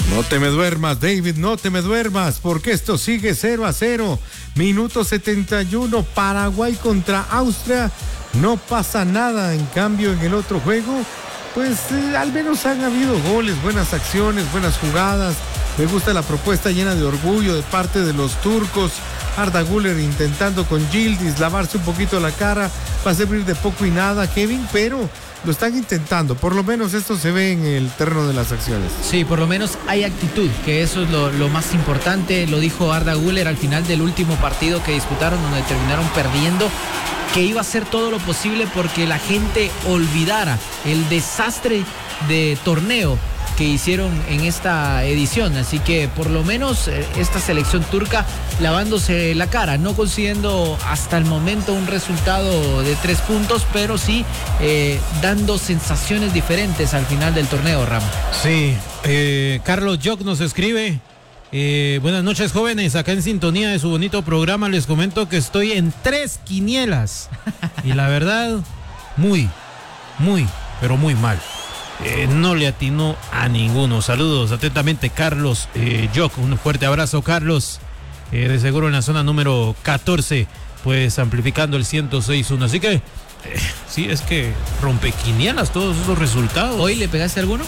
No te me duermas, David, no te me duermas, porque esto sigue 0-0. Minuto 71, Paraguay contra Austria. No pasa nada, en cambio en el otro juego, pues al menos han habido goles, buenas acciones, buenas jugadas. Me gusta la propuesta llena de orgullo de parte de los turcos. Arda Güler intentando con Yildiz lavarse un poquito la cara. Va a servir de poco y nada, Kevin, pero lo están intentando. Por lo menos esto se ve en el terreno de las acciones. Sí, por lo menos hay actitud, que eso es lo más importante. Lo dijo Arda Güler al final del último partido que disputaron, donde terminaron perdiendo, que iba a hacer todo lo posible porque la gente olvidara el desastre de torneo que hicieron en esta edición. Así que por lo menos esta selección turca lavándose la cara, no consiguiendo hasta el momento un resultado de 3 puntos, pero sí dando sensaciones diferentes al final del torneo, Ram. Sí, Carlos Jock nos escribe: buenas noches, jóvenes, acá en sintonía de su bonito programa. Les comento que estoy en 3 quinielas y la verdad, muy mal. No le atinó a ninguno. Saludos atentamente, Carlos Jock. Un fuerte abrazo, Carlos. De seguro en la zona número 14, pues amplificando el 106.1. Así que, sí, es que rompe quinielas todos esos resultados. ¿Hoy le pegaste alguno?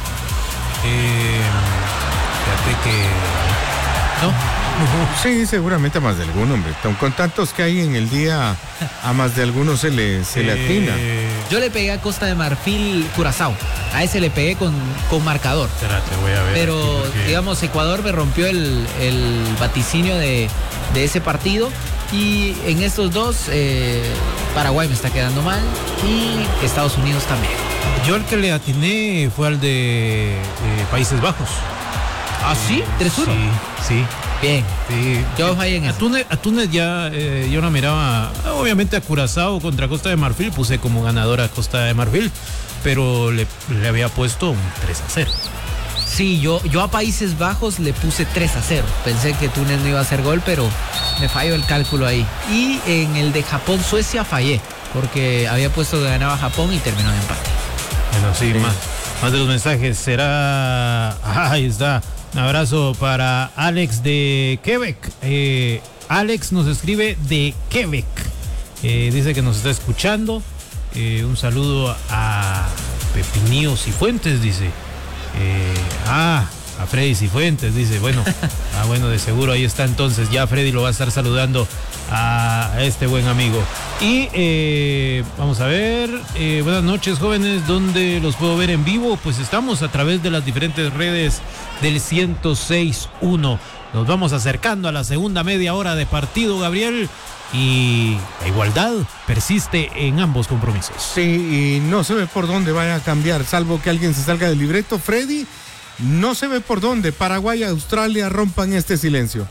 Fíjate que no. Sí, seguramente a más de alguno, hombre. Con tantos que hay en el día, a más de alguno se le atina. Yo le pegué a Costa de Marfil, Curazao. A ese le pegué con marcador. Espérate, voy a ver. Pero, porque digamos, Ecuador me rompió el vaticinio de ese partido. Y en estos dos, Paraguay me está quedando mal. Y Estados Unidos también. Yo el que le atiné fue al de Países Bajos. ¿Ah, sí? ¿3-1? Sí. Bien. Sí. Yo fallé en eso. A Túnez ya yo no miraba, obviamente a Curazao contra Costa de Marfil, puse como ganadora a Costa de Marfil, pero le había puesto un 3-0. Sí, yo a Países Bajos le puse 3-0. Pensé que Túnez no iba a hacer gol, pero me falló el cálculo ahí. Y en el de Japón-Suecia fallé, porque había puesto que ganaba Japón y terminó en empate. Bueno, sí. Más de los mensajes será... Ahí está. Un abrazo para Alex de Quebec. Alex nos escribe de Quebec. Dice que nos está escuchando. Un saludo a Pepinillo Cifuentes, dice. A Freddy Cifuentes, dice. Bueno, de seguro ahí está entonces. Ya Freddy lo va a estar saludando a este buen amigo. Y vamos a ver. Buenas noches, jóvenes. ¿Dónde los puedo ver en vivo? Pues estamos a través de las diferentes redes del 106.1. Nos vamos acercando a la segunda media hora de partido, Gabriel, y la igualdad persiste en ambos compromisos. Sí, y no se ve por dónde vaya a cambiar, salvo que alguien se salga del libreto. Freddy, no se ve por dónde Paraguay y Australia rompan este silencio.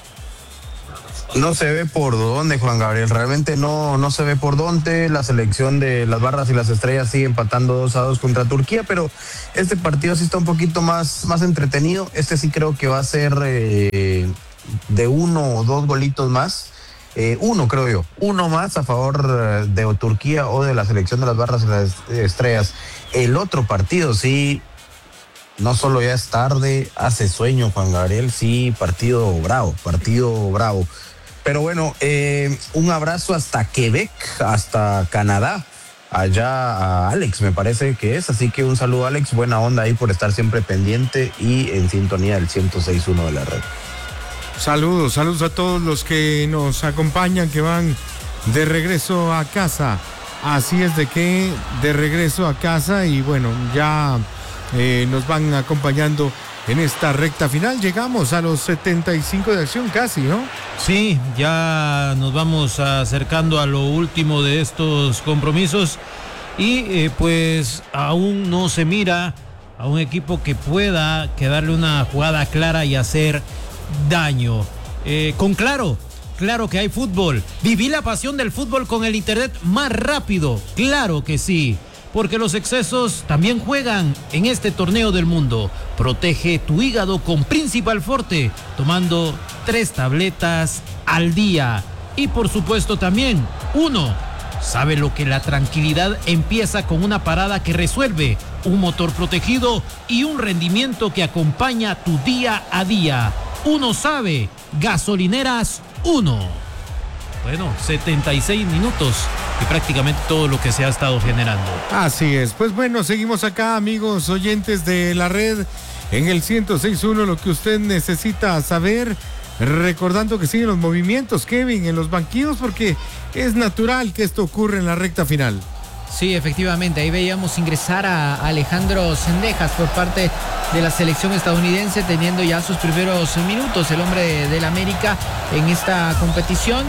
No se ve por dónde, Juan Gabriel, realmente no se ve por dónde. La selección de las Barras y las Estrellas sigue empatando 2-2 contra Turquía, pero este partido sí está un poquito más entretenido. Este sí creo que va a ser de 1 o 2 golitos más. Uno más a favor de Turquía o de la selección de las Barras y las Estrellas. El otro partido sí, no solo ya es tarde, hace sueño, Juan Gabriel, sí, partido bravo. Pero bueno, un abrazo hasta Quebec, hasta Canadá, allá a Alex me parece que es, así que un saludo, Alex, buena onda ahí por estar siempre pendiente y en sintonía del 106.1 de la red. Saludos a todos los que nos acompañan, que van de regreso a casa. Así es de regreso a casa, y bueno, ya nos van acompañando en esta recta final. Llegamos a los 75 de acción casi, ¿no? Sí, ya nos vamos acercando a lo último de estos compromisos y pues aún no se mira a un equipo que pueda darle una jugada clara y hacer daño. Claro que hay fútbol. Viví la pasión del fútbol con el internet más rápido. Claro que sí. Porque los excesos también juegan en este torneo del mundo. Protege tu hígado con Principal Forte, tomando 3 tabletas al día. Y por supuesto también, 1 sabe lo que la tranquilidad empieza con una parada que resuelve, un motor protegido y un rendimiento que acompaña tu día a día. Uno sabe, Gasolineras Uno. Bueno, 76 minutos y prácticamente todo lo que se ha estado generando. Así es. Pues bueno, seguimos acá, amigos oyentes de la red, en el 106.1, lo que usted necesita saber. Recordando que siguen los movimientos, Kevin, en los banquillos, porque es natural que esto ocurra en la recta final. Sí, efectivamente, ahí veíamos ingresar a Alejandro Zendejas por parte de la selección estadounidense, teniendo ya sus primeros minutos, el hombre del América en esta competición.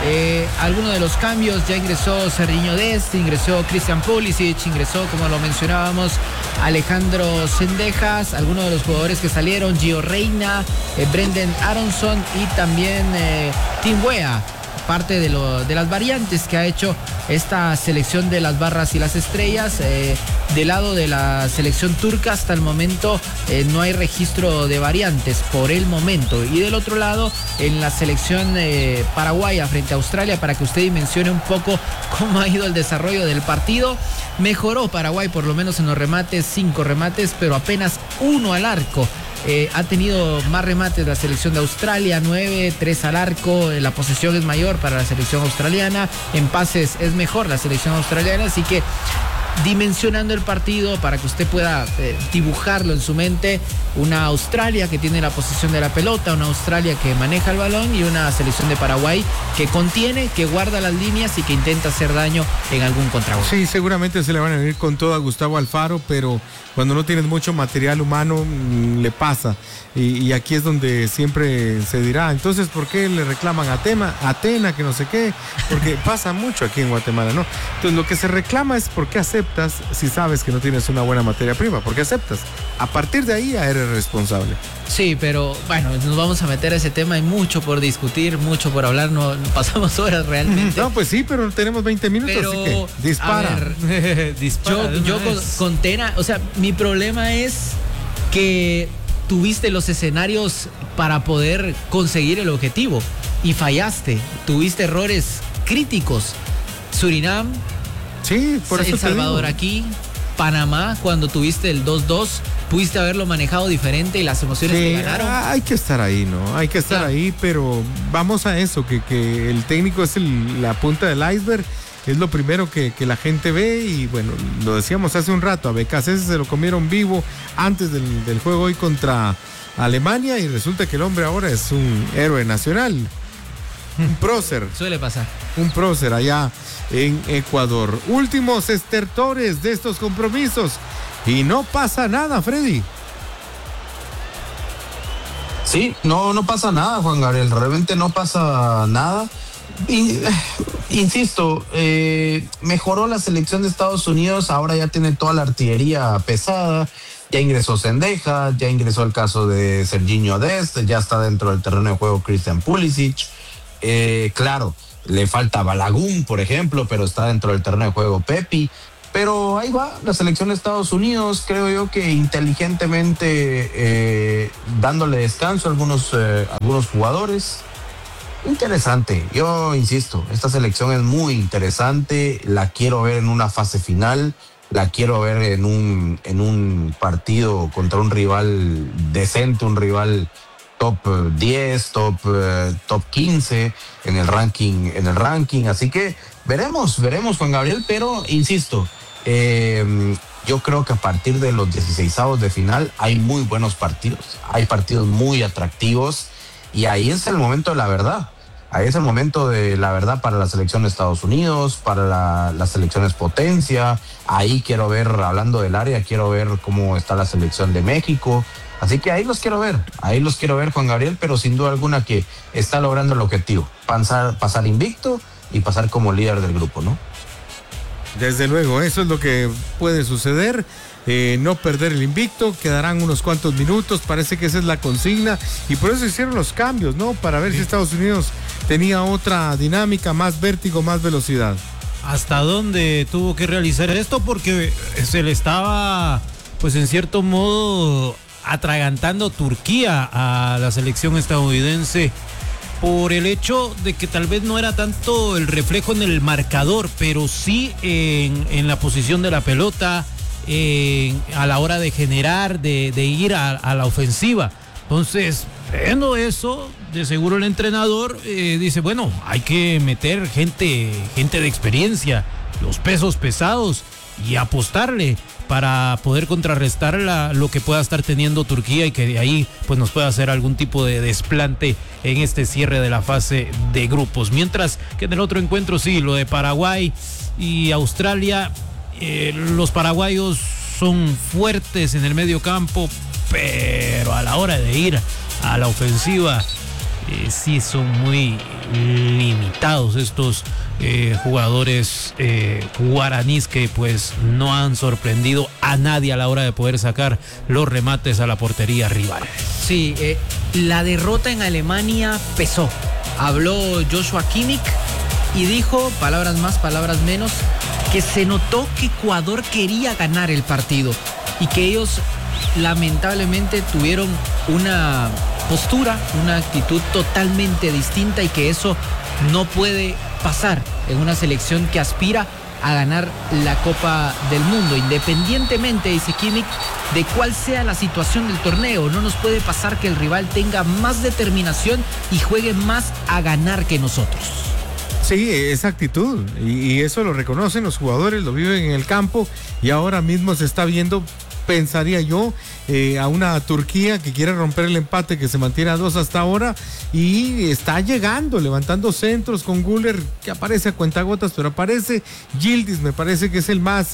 Algunos de los cambios, ya ingresó Sergiño Dest, ingresó Christian Pulisic, ingresó, como lo mencionábamos, Alejandro Zendejas, algunos de los jugadores que salieron, Gio Reyna, Brendan Aronson y también Tim Weah. Parte de las variantes que ha hecho esta selección de las barras y las estrellas. Del lado de la selección turca hasta el momento no hay registro de variantes por el momento. Y del otro lado, en la selección paraguaya frente a Australia, para que usted dimensione un poco cómo ha ido el desarrollo del partido. Mejoró Paraguay por lo menos en los remates, 5 remates, pero apenas 1 al arco. Ha tenido más remates la selección de Australia, 9, 3 al arco. La posesión es mayor para la selección australiana. En pases es mejor la selección australiana. Así que dimensionando el partido para que usted pueda dibujarlo en su mente, una Australia que tiene la posesión de la pelota, una Australia que maneja el balón y una selección de Paraguay que contiene, que guarda las líneas y que intenta hacer daño en algún contragolpe. Sí, seguramente se le van a venir con todo a Gustavo Alfaro, pero cuando no tienes mucho material humano le pasa, y aquí es donde siempre se dirá, entonces ¿por qué le reclaman a Atena, que no sé qué? Porque pasa mucho aquí en Guatemala, ¿no? Entonces lo que se reclama es por qué aceptas si sabes que no tienes una buena materia prima, ¿por qué aceptas? A partir de ahí ya eres responsable. Sí, pero bueno, nos vamos a meter a ese tema, hay mucho por discutir, mucho por hablar, no pasamos horas realmente. No, pues sí, pero tenemos 20 minutos, pero, así que dispara. A ver, yo con Tena, o sea, mi problema es que tuviste los escenarios para poder conseguir el objetivo y fallaste, tuviste errores críticos. Surinam, sí, por eso El Salvador te digo. aquí, Panamá, cuando tuviste el 2-2, pudiste haberlo manejado diferente y las emociones Sí, que ganaron. hay que estar ahí, ¿no? Hay que estar ahí, pero vamos a eso, que el técnico es la punta del iceberg, es lo primero que la gente ve, y bueno, lo decíamos hace un rato, a BKC se lo comieron vivo antes del juego hoy contra Alemania, y resulta que el hombre ahora es un héroe nacional, un prócer. Suele pasar. Un prócer allá en Ecuador. Últimos estertores de estos compromisos. Y no pasa nada, Freddy. Sí, no pasa nada, Juan Gabriel. Realmente no pasa nada. Insisto, mejoró la selección de Estados Unidos. Ahora ya tiene toda la artillería pesada. Ya ingresó Zendejas, ya ingresó el caso de Sergiño Dest, ya está dentro del terreno de juego Christian Pulisic. Claro, le falta Balagun, por ejemplo, pero está dentro del terreno de juego Pepi. Pero ahí va la selección de Estados Unidos, creo yo que inteligentemente dándole descanso a algunos jugadores. Interesante, yo insisto, esta selección es muy interesante, la quiero ver en una fase final, la quiero ver en un partido contra un rival decente, un rival top 10, top 15 en el ranking, así que veremos, Juan Gabriel, pero insisto, yo creo que a partir de los 16avos de final hay muy buenos partidos, hay partidos muy atractivos, y ahí es el momento de la verdad. Ahí es el momento de la verdad para la selección de Estados Unidos, para las selecciones potencia. Ahí quiero ver, hablando del área, quiero ver cómo está la selección de México. Así que ahí los quiero ver, Juan Gabriel, pero sin duda alguna que está logrando el objetivo, pasar invicto y pasar como líder del grupo, ¿no? Desde luego, eso es lo que puede suceder. No perder el invicto, quedarán unos cuantos minutos, parece que esa es la consigna, y por eso hicieron los cambios, ¿no? Para ver si Estados Unidos tenía otra dinámica, más vértigo, más velocidad. ¿Hasta dónde tuvo que realizar esto? Porque se le estaba, pues en cierto modo, atragantando Turquía a la selección estadounidense por el hecho de que tal vez no era tanto el reflejo en el marcador, pero sí en la posición de la pelota, a la hora de generar, de ir a la ofensiva. Entonces, viendo eso, de seguro el entrenador dice, bueno, hay que meter gente de experiencia, los pesos pesados, y apostarle para poder contrarrestar lo que pueda estar teniendo Turquía, y que de ahí pues nos pueda hacer algún tipo de desplante en este cierre de la fase de grupos. Mientras que en el otro encuentro, sí, lo de Paraguay y Australia, los paraguayos son fuertes en el medio campo, pero a la hora de ir a la ofensiva, sí son muy limitados estos jugadores guaraníes, que pues no han sorprendido a nadie a la hora de poder sacar los remates a la portería rival. Sí, la derrota en Alemania pesó. Habló Joshua Kimmich y dijo, palabras más, palabras menos, que se notó que Ecuador quería ganar el partido y que ellos lamentablemente tuvieron una postura, una actitud totalmente distinta, y que eso no puede pasar en una selección que aspira a ganar la Copa del Mundo, independientemente, dice Kimmich, de cuál sea la situación del torneo. No nos puede pasar que el rival tenga más determinación y juegue más a ganar que nosotros. Sí, esa actitud, y eso lo reconocen los jugadores, lo viven en el campo, y ahora mismo se está viendo, pensaría yo, a una Turquía que quiere romper el empate que se mantiene a 2 hasta ahora, y está llegando, levantando centros con Güler, que aparece a cuentagotas, pero aparece. Yildiz me parece que es el más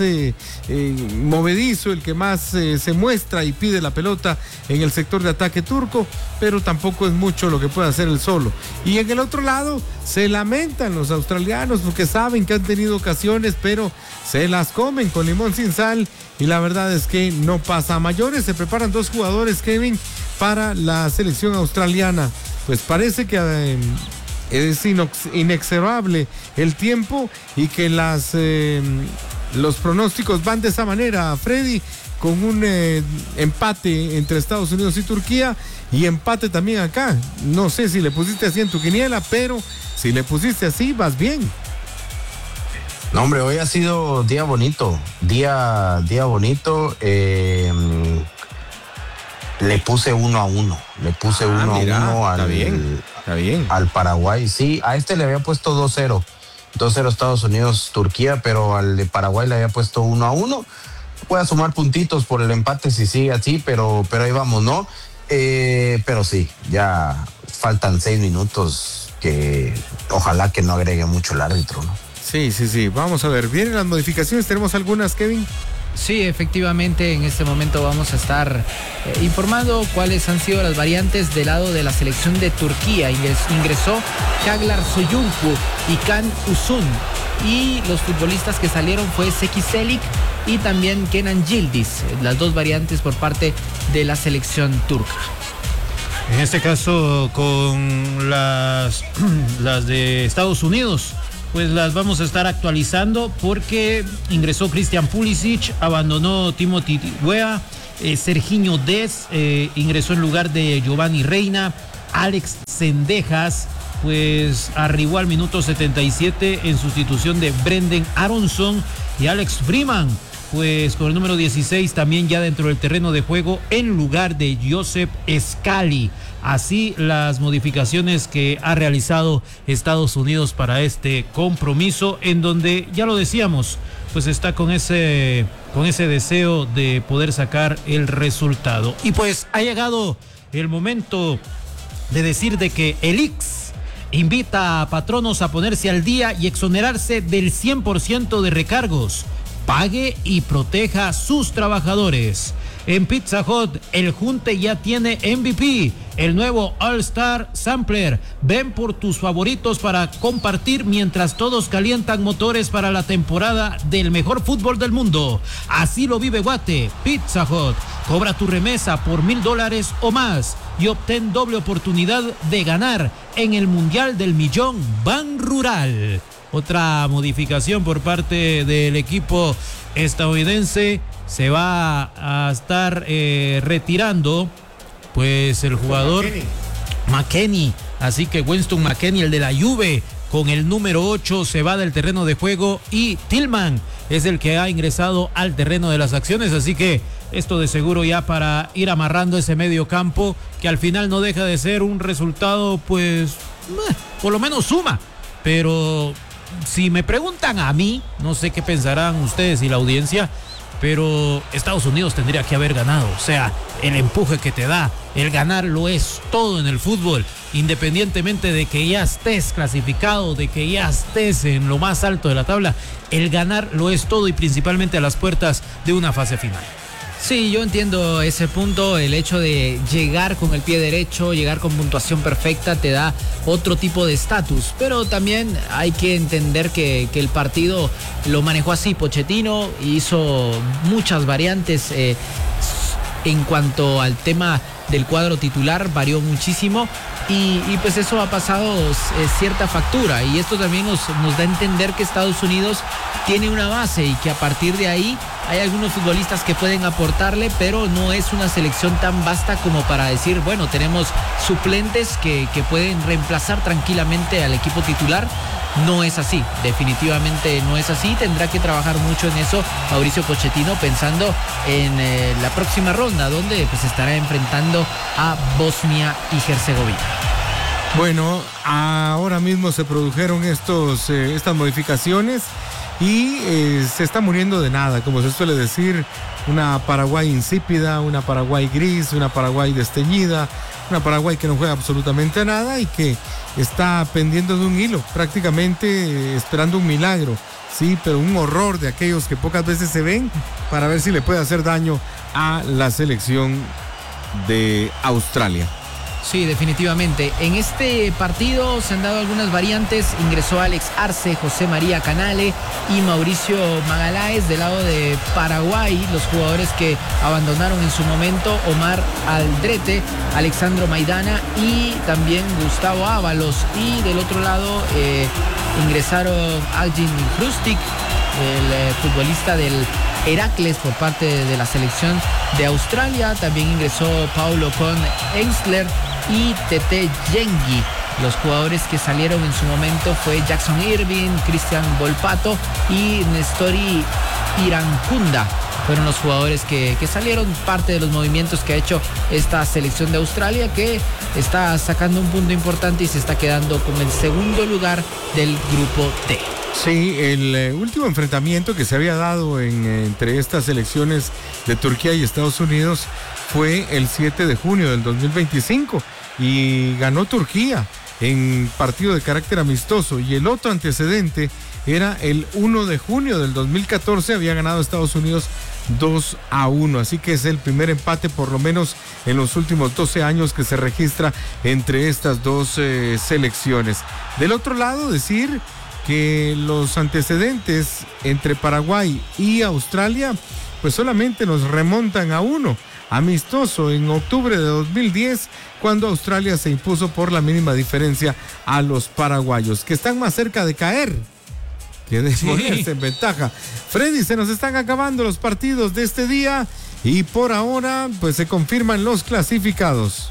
movedizo, el que más se muestra y pide la pelota en el sector de ataque turco, pero tampoco es mucho lo que puede hacer él solo. Y en el otro lado se lamentan los australianos porque saben que han tenido ocasiones, pero se las comen con limón sin sal, y la verdad es que no pasa a mayores. Se preparan 2 jugadores, Kevin, para la selección australiana. Pues parece que es inexorable el tiempo, y que los pronósticos van de esa manera, Freddy, con un empate entre Estados Unidos y Turquía, y empate también acá. No sé si le pusiste así en tu quiniela, pero si le pusiste así, vas bien. No, hombre, hoy ha sido día bonito, día bonito. Le puse 1-1, le puse 1-1 está bien. Al Paraguay. Sí, a este le había puesto 2-0 Estados Unidos, Turquía, pero al de Paraguay le había puesto 1-1. Puede sumar puntitos por el empate si sigue así, pero ahí vamos, ¿no? Pero sí, ya faltan 6 minutos, que ojalá que no agregue mucho el árbitro, ¿no? Sí. Vamos a ver. Vienen las modificaciones. ¿Tenemos algunas, Kevin? Sí, efectivamente, en este momento vamos a estar informando cuáles han sido las variantes del lado de la selección de Turquía. Ingresó Kaglar Soyuncu y Kan Uzun. Y los futbolistas que salieron fue Seki Çelik y también Kenan Yildiz. Las 2 variantes por parte de la selección turca. En este caso, con las de Estados Unidos, pues las vamos a estar actualizando, porque ingresó Christian Pulisic, abandonó Timothy Weah, Serginho Dest ingresó en lugar de Giovanni Reina, Alex Cendejas pues arribó al minuto 77 en sustitución de Brendan Aronson, y Alex Freeman pues con el número 16 también ya dentro del terreno de juego en lugar de Joseph Scali. Así las modificaciones que ha realizado Estados Unidos para este compromiso, en donde, ya lo decíamos, pues está con ese deseo de poder sacar el resultado. Y pues ha llegado el momento de decir de que el IX invita a patronos a ponerse al día y exonerarse del 100% de recargos. Pague y proteja a sus trabajadores. En Pizza Hut, el Junte ya tiene MVP, el nuevo All Star Sampler. Ven por tus favoritos para compartir mientras todos calientan motores para la temporada del mejor fútbol del mundo. Así lo vive Guate. Pizza Hut. Cobra tu remesa por $1,000 o más y obtén doble oportunidad de ganar en el Mundial del Millón Ban Rural. Otra modificación por parte del equipo estadounidense. Se va a estar retirando pues el jugador McKennie. así que Winston McKennie, el de la Juve, con el número 8 se va del terreno de juego y Tillman es el que ha ingresado al terreno de las acciones, así que esto de seguro ya para ir amarrando ese medio campo que al final no deja de ser un resultado, pues, por lo menos suma, pero si me preguntan a mí, no sé qué pensarán ustedes y la audiencia, pero Estados Unidos tendría que haber ganado. O sea, el empuje que te da, el ganar lo es todo en el fútbol, independientemente de que ya estés clasificado, de que ya estés en lo más alto de la tabla, el ganar lo es todo y principalmente a las puertas de una fase final. Sí, yo entiendo ese punto, el hecho de llegar con el pie derecho, llegar con puntuación perfecta te da otro tipo de estatus, pero también hay que entender que el partido lo manejó así Pochettino, hizo muchas variantes en cuanto al tema del cuadro titular, varió muchísimo y pues eso ha pasado cierta factura y esto también nos da a entender que Estados Unidos tiene una base y que a partir de ahí hay algunos futbolistas que pueden aportarle, pero no es una selección tan vasta como para decir, bueno, tenemos suplentes que pueden reemplazar tranquilamente al equipo titular. No es así, definitivamente no es así. Tendrá que trabajar mucho en eso Mauricio Pochettino, pensando en la próxima ronda, donde pues estará enfrentando a Bosnia y Herzegovina. Bueno, ahora mismo se produjeron estas modificaciones y se está muriendo de nada, como se suele decir, una Paraguay insípida, una Paraguay gris, una Paraguay desteñida, una Paraguay que no juega absolutamente a nada y que está pendiendo de un hilo, prácticamente esperando un milagro, sí, pero un horror de aquellos que pocas veces se ven para ver si le puede hacer daño a la selección de Australia. Sí, definitivamente. En este partido se han dado algunas variantes. Ingresó Alex Arce, José María Canale y Mauricio Magaláes del lado de Paraguay. Los jugadores que abandonaron en su momento: Omar Aldrete, Alexandro Maidana y también Gustavo Ábalos. Y del otro lado ingresaron Aljin Hrustic, el futbolista del Heracles por parte de la selección de Australia. También ingresó Paulo con Eisler y Tete Yengi. Los jugadores que salieron en su momento fue Jackson Irving, Cristian Volpato y Nestori Irancunda. Fueron los jugadores que salieron, parte de los movimientos que ha hecho esta selección de Australia, que está sacando un punto importante y se está quedando con el segundo lugar del grupo D. Sí, el último enfrentamiento que se había dado entre estas selecciones de Turquía y Estados Unidos fue el 7 de junio del 2025 y ganó Turquía en partido de carácter amistoso, y el otro antecedente era el 1 de junio del 2014, había ganado Estados Unidos 2-1, así que es el primer empate por lo menos en los últimos 12 años que se registra entre estas dos selecciones. Del otro lado, decir que los antecedentes entre Paraguay y Australia pues solamente nos remontan a uno, amistoso en octubre de 2010, cuando Australia se impuso por la mínima diferencia a los paraguayos, que están más cerca de caer que de ponerse en ventaja. Freddy, se nos están acabando los partidos de este día y por ahora pues se confirman los clasificados.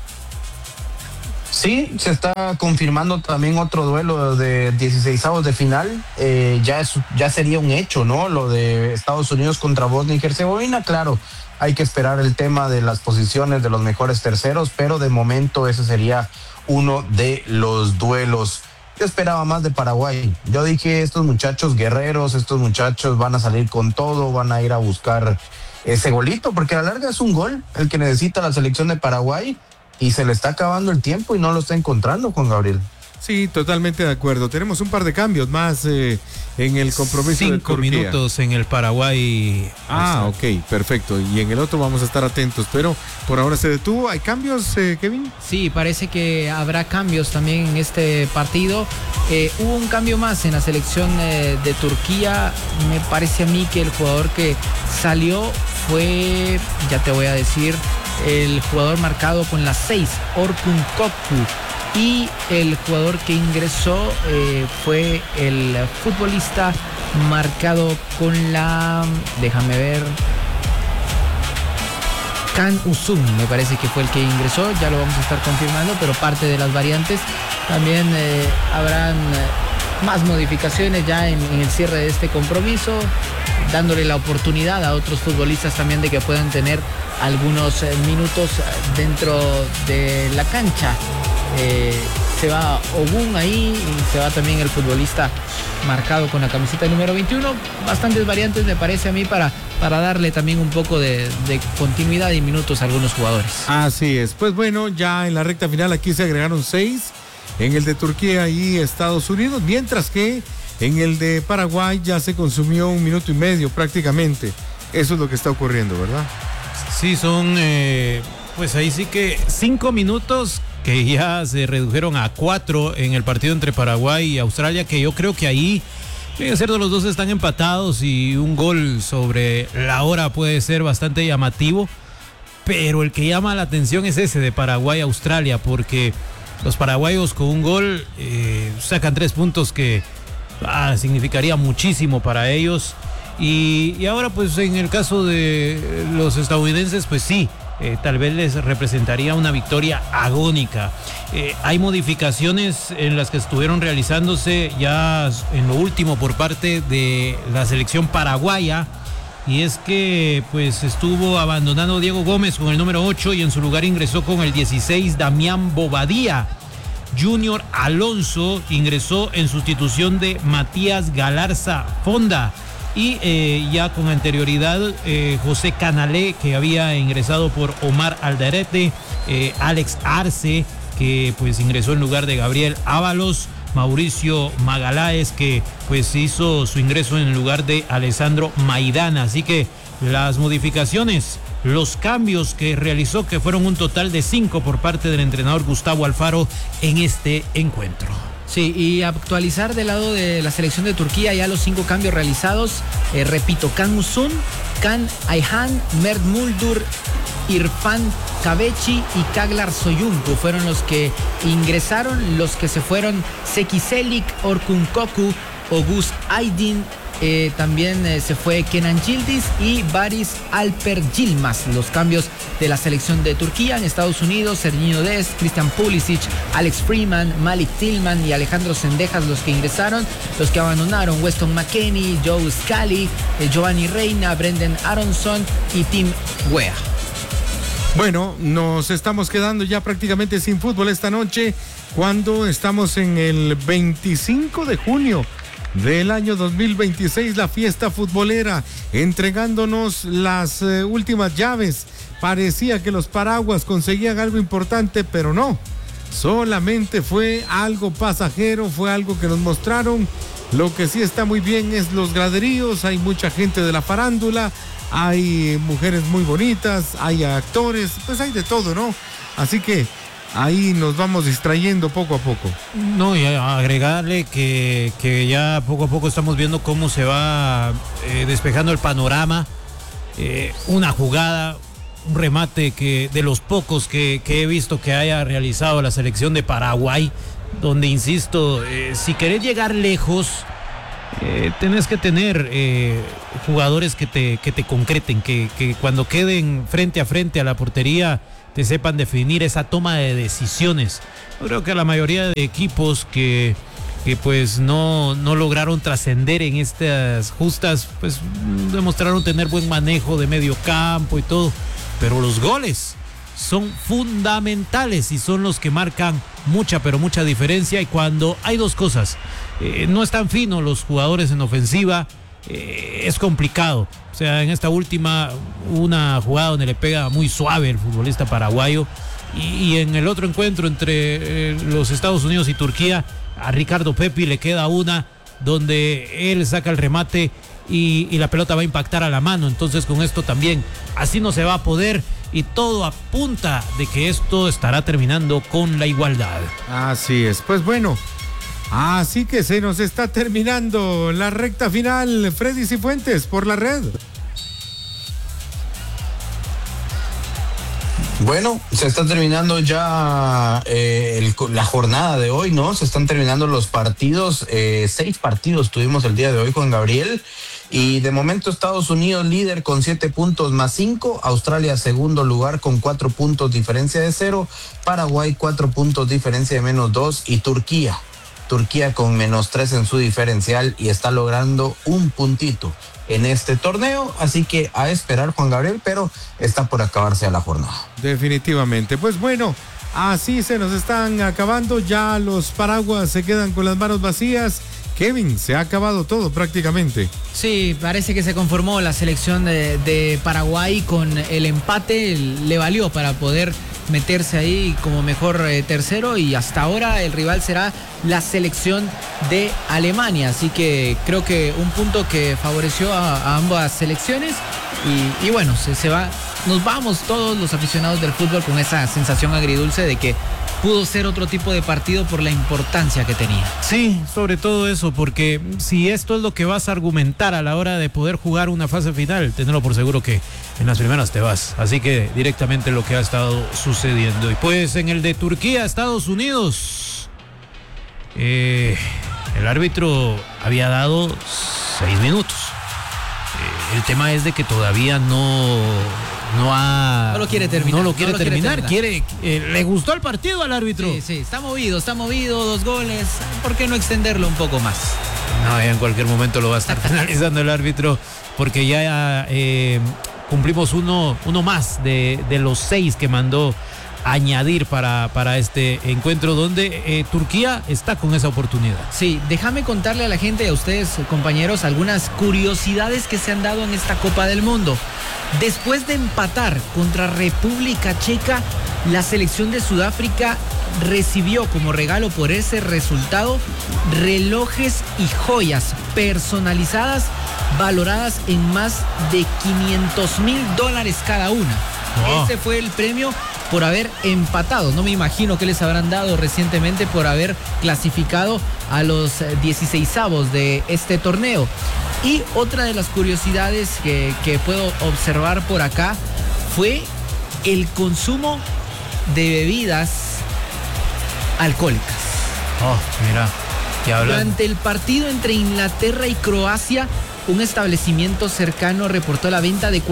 Sí, se está confirmando también otro duelo de 16avos de final. Ya sería un hecho, ¿no? Lo de Estados Unidos contra Bosnia y Herzegovina. Claro, hay que esperar el tema de las posiciones de los mejores terceros, pero de momento ese sería uno de los duelos. Yo esperaba más de Paraguay. Yo dije, estos muchachos guerreros, estos muchachos van a salir con todo, van a ir a buscar ese golito, porque a la larga es un gol el que necesita la selección de Paraguay. Y se le está acabando el tiempo y no lo está encontrando, Juan Gabriel. Sí, totalmente de acuerdo. Tenemos un par de cambios más en el compromiso de Turquía. 5 minutos en el Paraguay. Ok, perfecto. Y en el otro vamos a estar atentos, pero por ahora se detuvo. ¿Hay cambios, Kevin? Sí, parece que habrá cambios también en este partido. Hubo un cambio más en la selección de Turquía. Me parece a mí que el jugador que salió fue, ya te voy a decir, el jugador marcado con la 6, Orkun Kokku, y el jugador que ingresó fue el futbolista marcado con la, déjame ver, Can Usun, me parece que fue el que ingresó, ya lo vamos a estar confirmando, pero parte de las variantes. También habrán más modificaciones ya en el cierre de este compromiso, dándole la oportunidad a otros futbolistas también de que puedan tener algunos minutos dentro de la cancha. Se va Ogun ahí y se va también el futbolista marcado con la camiseta número 21. Bastantes variantes me parece a mí para darle también un poco de continuidad y minutos a algunos jugadores. Así es. Pues bueno, ya en la recta final aquí se agregaron 6 en el de Turquía y Estados Unidos, mientras que en el de Paraguay ya se consumió 1 minuto y medio prácticamente. Eso es lo que está ocurriendo, ¿verdad? Sí, son pues ahí sí que 5 minutos que ya se redujeron a 4 en el partido entre Paraguay y Australia, que yo creo que ahí, es cierto, los dos están empatados y un gol sobre la hora puede ser bastante llamativo, pero el que llama la atención es ese de Paraguay-Australia, porque los paraguayos con un gol sacan 3 puntos que significaría muchísimo para ellos, y ahora pues en el caso de los estadounidenses pues sí, tal vez les representaría una victoria agónica. Hay modificaciones en las que estuvieron realizándose ya en lo último por parte de la selección paraguaya, y es que pues estuvo abandonando Diego Gómez con el número 8 y en su lugar ingresó con el 16 Damián Bobadilla. Junior Alonso ingresó en sustitución de Matías Galarza Fonda. Y ya con anterioridad José Canalé, que había ingresado por Omar Alderete, Alex Arce, que pues ingresó en lugar de Gabriel Ábalos, Mauricio Magaláes, que pues hizo su ingreso en lugar de Alessandro Maidana. Así que las modificaciones, los cambios que realizó, que fueron un total de 5 por parte del entrenador Gustavo Alfaro en este encuentro. Sí, y actualizar del lado de la selección de Turquía ya los 5 cambios realizados. Repito, Can Usun, Can Ayhan, Mert Muldur, Irfan Kabechi y Kaglar Soyuncu fueron los que ingresaron. Los que se fueron: Seki Selik, Orkun Koku, Ogus Aydin, también se fue Kenan Yildiz y Baris Alper Yilmaz. Los cambios de la selección de Turquía. En Estados Unidos, Serginho Dest, Christian Pulisic, Alex Freeman, Malik Tillman y Alejandro Sendejas los que ingresaron. Los que abandonaron: Weston McKennie, Joe Scally, Giovanni Reina, Brendan Aronson y Tim Weah. Bueno, nos estamos quedando ya prácticamente sin fútbol esta noche, cuando estamos en el 25 de junio del año 2026, la fiesta futbolera, entregándonos las últimas llaves. Parecía que los paraguas conseguían algo importante, pero no, solamente fue algo pasajero, fue algo que nos mostraron. Lo que sí está muy bien es los graderíos, hay mucha gente de la farándula, hay mujeres muy bonitas, hay actores, pues hay de todo, ¿no? Así que ahí nos vamos distrayendo poco a poco. No, y agregarle que ya poco a poco estamos viendo cómo se va despejando el panorama. Una jugada, un remate que de los pocos que he visto que haya realizado la selección de Paraguay, donde insisto, si querés llegar lejos, tenés que tener jugadores que te concreten, que cuando queden frente a frente a la portería te sepan definir esa toma de decisiones. Yo creo que la mayoría de equipos que pues no lograron trascender en estas justas, pues demostraron tener buen manejo de medio campo y todo, pero los goles son fundamentales y son los que marcan mucha, pero mucha diferencia. Y cuando hay dos cosas, no están finos los jugadores en ofensiva, es complicado. O sea, en esta última, una jugada donde le pega muy suave el futbolista paraguayo, y en el otro encuentro entre los Estados Unidos y Turquía, a Ricardo Pepi le queda una donde él saca el remate y la pelota va a impactar a la mano. Entonces con esto también así no se va a poder, y todo apunta de que esto estará terminando con la igualdad. Así es, pues bueno, así que se nos está terminando la recta final. Freddy Cifuentes por la red. Bueno, se está terminando ya la jornada de hoy, ¿no? Se están terminando los partidos, 6 partidos tuvimos el día de hoy con Gabriel. Y de momento Estados Unidos líder con 7 puntos más 5, Australia segundo lugar con 4 puntos diferencia de 0, Paraguay 4 puntos diferencia de menos 2 y Turquía con menos 3 en su diferencial y está logrando un puntito en este torneo, así que a esperar, Juan Gabriel, pero está por acabarse la jornada. Definitivamente, pues bueno, así se nos están acabando, ya los paraguas se quedan con las manos vacías. Kevin, se ha acabado todo prácticamente. Sí, parece que se conformó la selección de Paraguay con el empate, le valió para poder meterse ahí como mejor tercero y hasta ahora el rival será la selección de Alemania, así que creo que un punto que favoreció a ambas selecciones y bueno, nos vamos todos los aficionados del fútbol con esa sensación agridulce de que pudo ser otro tipo de partido por la importancia que tenía. Sí, sobre todo eso, porque si esto es lo que vas a argumentar a la hora de poder jugar una fase final, tenlo por seguro que en las primeras te vas. Así que directamente lo que ha estado sucediendo. Y pues en el de Turquía, Estados Unidos, el árbitro había dado 6 minutos. El tema es de que todavía no lo quiere terminar. Le gustó el partido al árbitro. Sí, está movido, 2 goles. ¿Por qué no extenderlo un poco más? No, ya en cualquier momento lo va a estar penalizando el árbitro, porque ya cumplimos uno más de los 6 que mandó añadir para este encuentro donde Turquía está con esa oportunidad. Sí, déjame contarle a la gente y a ustedes, compañeros, algunas curiosidades que se han dado en esta Copa del Mundo. Después de empatar contra República Checa, la selección de Sudáfrica recibió como regalo por ese resultado relojes y joyas personalizadas valoradas en más de $500,000 cada una. Oh. Ese fue el premio por haber empatado. No me imagino qué les habrán dado recientemente por haber clasificado a los 16avos de este torneo. Y otra de las curiosidades que puedo observar por acá fue el consumo de bebidas alcohólicas. Oh, mira, ¿qué hablan? Durante el partido entre Inglaterra y Croacia, un establecimiento cercano reportó la venta de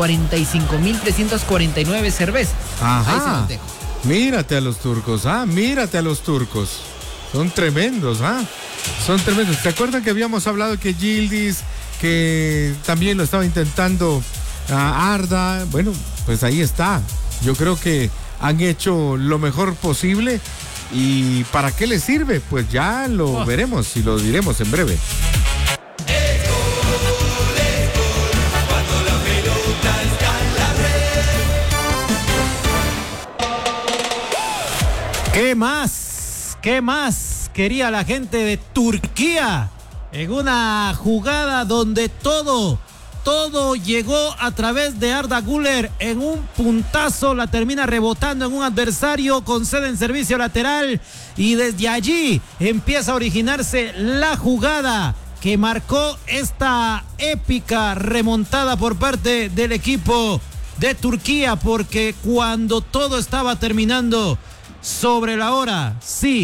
45.349 cervezas. Ajá. Ahí se los dejo. Mírate a los turcos, mírate a los turcos. Son tremendos, Son tremendos. ¿Te acuerdas que habíamos hablado que Yildiz, que también lo estaba intentando Arda? Bueno, pues ahí está. Yo creo que han hecho lo mejor posible. ¿Y para qué les sirve? Pues ya lo veremos y lo diremos en breve. ¿Qué más? ¿Qué más quería la gente de Turquía? En una jugada donde todo llegó a través de Arda Güler en un puntazo, la termina rebotando en un adversario, concede en servicio lateral y desde allí empieza a originarse la jugada que marcó esta épica remontada por parte del equipo de Turquía, porque cuando todo estaba terminando sobre la hora,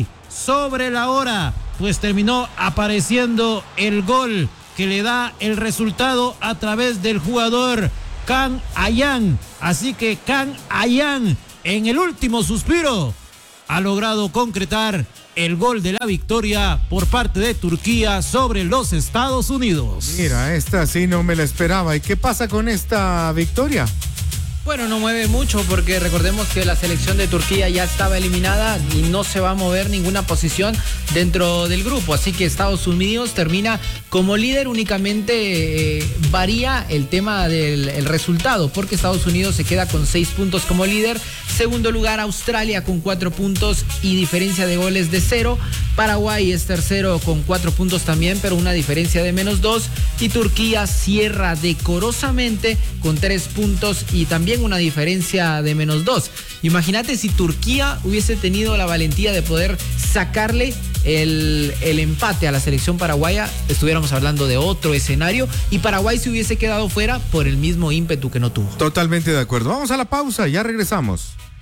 pues terminó apareciendo el gol que le da el resultado a través del jugador Kaan Ayhan. Así que Kaan Ayhan, en el último suspiro, ha logrado concretar el gol de la victoria por parte de Turquía sobre los Estados Unidos. Mira, esta sí no me la esperaba. ¿Y qué pasa con esta victoria? Bueno, no mueve mucho porque recordemos que la selección de Turquía ya estaba eliminada y no se va a mover ninguna posición dentro del grupo. Así que Estados Unidos termina como líder, únicamente varía el tema del resultado porque Estados Unidos se queda con 6 puntos como líder. Segundo lugar Australia con 4 puntos y diferencia de goles de 0. Paraguay es tercero con 4 puntos también, pero una diferencia de menos 2. Y Turquía cierra decorosamente con 3 puntos y también una diferencia de menos 2. Imagínate si Turquía hubiese tenido la valentía de poder sacarle el empate a la selección paraguaya, estuviéramos hablando de otro escenario y Paraguay se hubiese quedado fuera por el mismo ímpetu que no tuvo. Totalmente de acuerdo. Vamos a la pausa, ya regresamos.